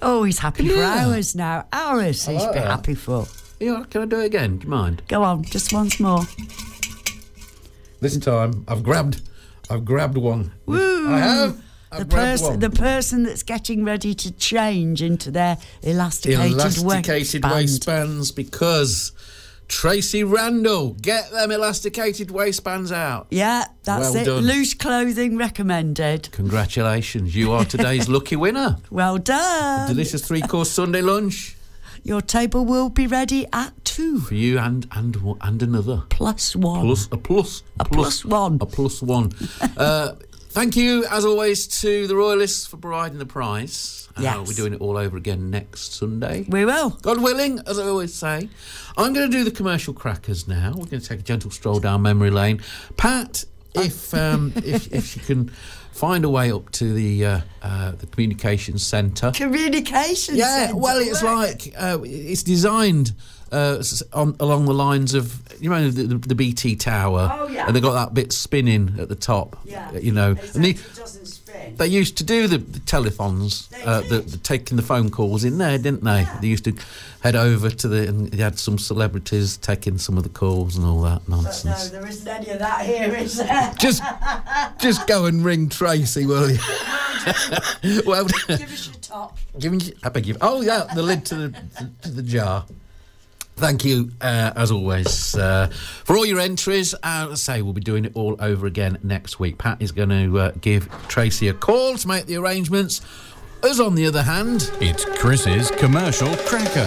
Oh, he's happy for hours now. Hours he's been that. happy for. Yeah, can I do it again? Do you mind? Go on, just once more. This time, I've grabbed one. Woo! I have. The person that's getting ready to change into their elasticated waistbands because Tracy Randall, get them elasticated waistbands out. Yeah, that's well it. Done. Loose clothing recommended. Congratulations, you are today's lucky winner. Well done. Delicious 3-course Sunday lunch. Your table will be ready at 2. For you and another. Plus one. A plus one. A plus one. Thank you, as always, to the Royalists for providing the prize. Yes. We're doing it all over again next Sunday. We will. God willing, as I always say. I'm going to do the commercial crackers now. We're going to take a gentle stroll down memory lane. Pat, if you can find a way up to the communications centre. Communications centre? Yeah, well, it's like, it's designed along the lines of, you know, the BT Tower. Oh, yeah. And they've got that bit spinning at the top. Yeah. You know. Except it doesn't spin. They used to do the telethons, taking the phone calls in there, didn't they? Yeah. They used to head over to and they had some celebrities taking some of the calls and all that nonsense. But no, there isn't any of that here, is there? Just go and ring Tracy, will you? Well, give us your top. I beg you. Oh yeah, the lid to the jar. Thank you, as always, for all your entries. Let's say we'll be doing it all over again next week. Pat is going to give Tracy a call to make the arrangements. Us, on the other hand, it's Chris's Commercial Cracker.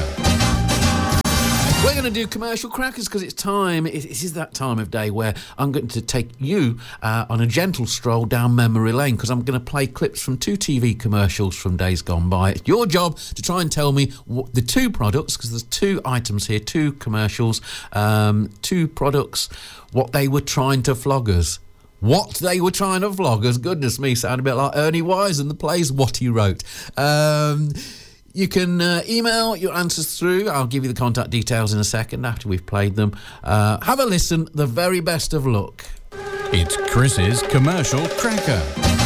We're going to do commercial crackers because it's time. It is that time of day where I'm going to take you on a gentle stroll down memory lane because I'm going to play clips from 2 TV commercials from days gone by. It's your job to try and tell me the 2 products, because there's 2 items here, 2 commercials, 2 products, what they were trying to flog us. What they were trying to flog us. Goodness me, sound a bit like Ernie Wise and the plays What He Wrote. You can email your answers through. I'll give you the contact details in a second after we've played them. Have a listen. The very best of luck. It's Chris's Commercial Cracker.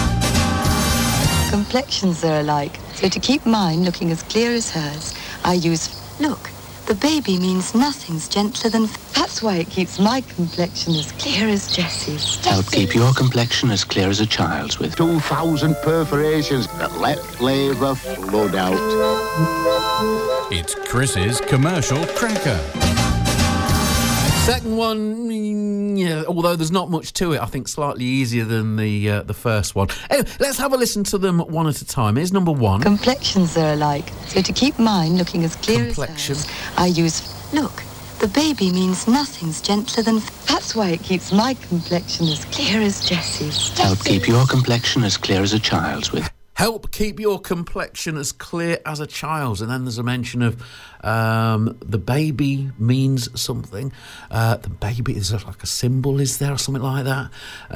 Complexions are alike, so to keep mine looking as clear as hers, I use... Look, the baby means nothing's gentler than... That's why it keeps my complexion as clear as Jessie's. Help keep your complexion as clear as a child's with 2,000 perforations that let flavour flood out. It's Chris's Commercial Cracker. Second one, yeah, although there's not much to it, I think slightly easier than the first one. Anyway, let's have a listen to them one at a time. Here's number 1. Complexions are alike, so to keep mine looking as clear as hers, I use... Look, the baby means nothing's gentler than... That's why it keeps my complexion as clear as Jessie's. Help keep your complexion as clear as a child's with... Help keep your complexion as clear as a child's. And then there's a mention of the baby means something. The baby is like a symbol, is there, or something like that?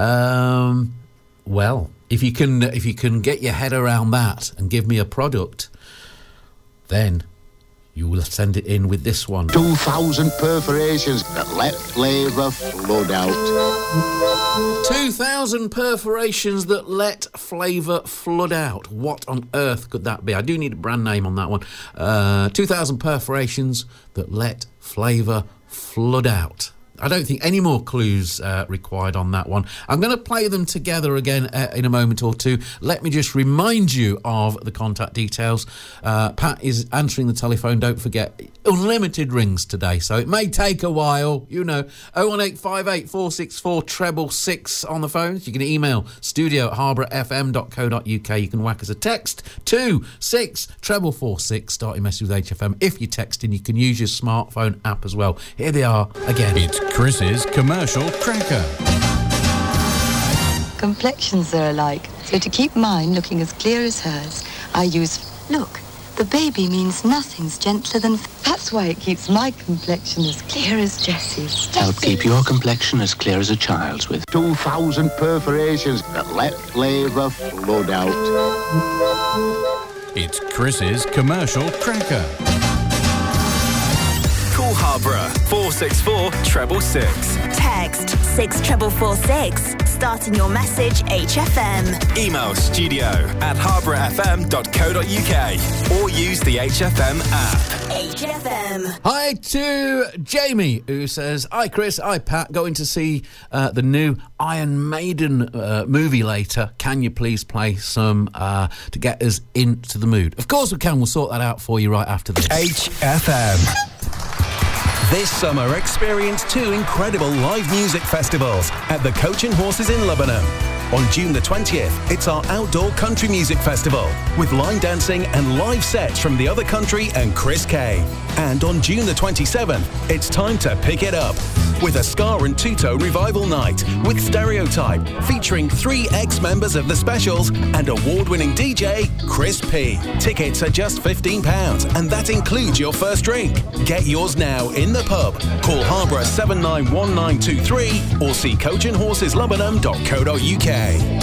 Well, if you can get your head around that and give me a product, then you will send it in with this one. 2,000 perforations that let flavour flood out. 2,000 perforations that let flavour flood out. What on earth could that be? I do need a brand name on that one. 2,000 perforations that let flavour flood out. I don't think any more clues required on that one. I'm going to play them together again in a moment or two. Let me just remind you of the contact details. Pat is answering the telephone. Don't forget, unlimited rings today, so it may take a while. You know, 01858 464 666 on the phones. You can email studio@harbourfm.co.uk. You can whack us a text to 64446. Start your message with HFM. If you're texting, you can use your smartphone app as well. Here they are again. It's Chris's Commercial Cracker. Complexions are alike, so to keep mine looking as clear as hers, I use... Look, the baby means nothing's gentler than... That's why it keeps my complexion as clear as Jessie's. Help keep your complexion as clear as a child's with 2,000 perforations that let flavour flood out. It's Chris's Commercial Cracker. Call Harborough. 464 666. Text 64446. Starting your message HFM. Email studio@harbourfm.co.uk or use the HFM app. HFM. Hi to Jamie, who says, "Hi Chris, hi Pat, going to see the new Iron Maiden movie later. Can you please play some to get us into the mood?" Of course we can. We'll sort that out for you right after this. HFM. This summer, experience 2 incredible live music festivals at the Coach and Horses in Lebanon. On June the 20th, it's our outdoor country music festival with line dancing and live sets from The Other Country and Chris Kay. And on June the 27th, it's time to pick it up with a Scar and Tuto revival night with Stereotype featuring 3 ex-members of the Specials and award-winning DJ Chris P. Tickets are just £15 and that includes your first drink. Get yours now in the pub. Call Harborough 791923 or see coachandhorseslebanon.co.uk.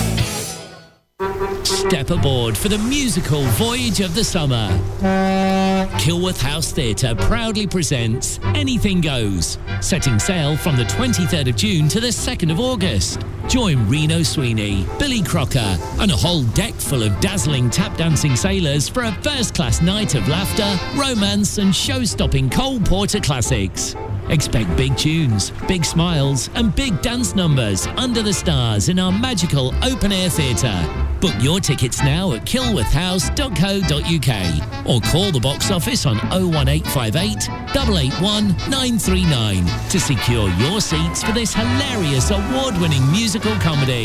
Step aboard for the musical voyage of the summer. Kilworth House Theatre proudly presents Anything Goes, setting sail from the 23rd of June to the 2nd of August. Join Reno Sweeney, Billy Crocker, and a whole deck full of dazzling tap-dancing sailors for a first-class night of laughter, romance, and show-stopping Cole Porter classics. Expect big tunes, big smiles, and big dance numbers under the stars in our magical open-air theatre. Book your tickets now at kilworthhouse.co.uk or call the box office on 01858 881 939 to secure your seats for this hilarious award-winning musical comedy.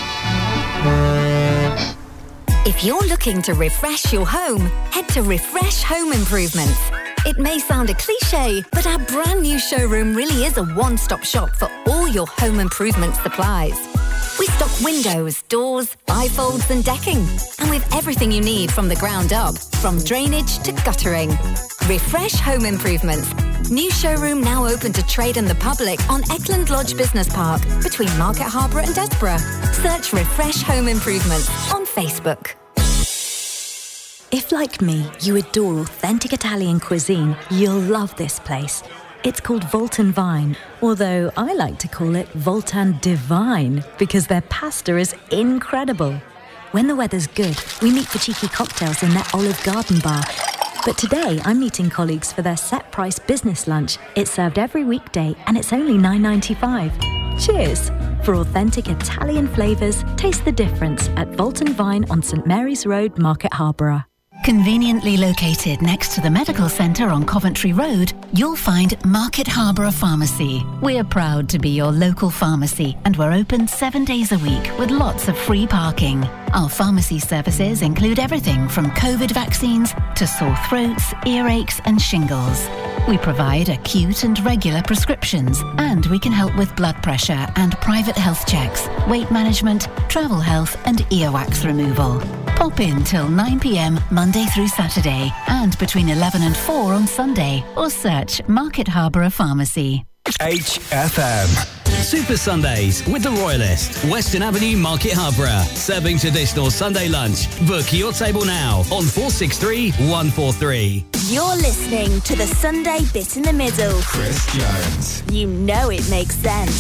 If you're looking to refresh your home, head to Refresh Home Improvements. It may sound a cliche, but our brand new showroom really is a one-stop shop for all your home improvement supplies. We stock windows, doors, bifolds and decking. And with everything you need from the ground up, from drainage to guttering. Refresh Home Improvements. New showroom now open to trade and the public on Eckland Lodge Business Park between Market Harborough and Desborough. Search Refresh Home Improvements on Facebook. If, like me, you adore authentic Italian cuisine, you'll love this place. It's called Voltan Vine, although I like to call it Voltan Divine because their pasta is incredible. When the weather's good, we meet for cheeky cocktails in their Olive Garden bar. But today, I'm meeting colleagues for their set-price business lunch. It's served every weekday and it's only $9.95. Cheers! For authentic Italian flavours, taste the difference at Voltan Vine on St Mary's Road, Market Harborough. Conveniently located next to the medical centre on Coventry Road, you'll find Market Harborough Pharmacy. We're proud to be your local pharmacy and we're open 7 days a week with lots of free parking. Our pharmacy services include everything from COVID vaccines to sore throats, earaches and shingles. We provide acute and regular prescriptions and we can help with blood pressure and private health checks, weight management, travel health and earwax removal. Pop in till 9 p.m. Monday through Saturday and between 11 and 4 on Sunday or search Market Harborough Pharmacy. HFM. Super Sundays with the Royalist, Western Avenue, Market Harborough. Serving traditional Sunday lunch. Book your table now on 463 143. You're listening to the Sunday Bit in the Middle. Chris Jones. You know it makes sense.